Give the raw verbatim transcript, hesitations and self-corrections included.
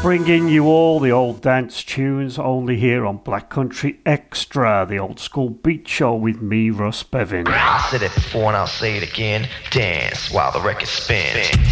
Bringing you all the old dance tunes only here on Black Country Extra, the old school beat show with me, Russ Bevan. I said it before and I'll say it again. Dance while the record spins.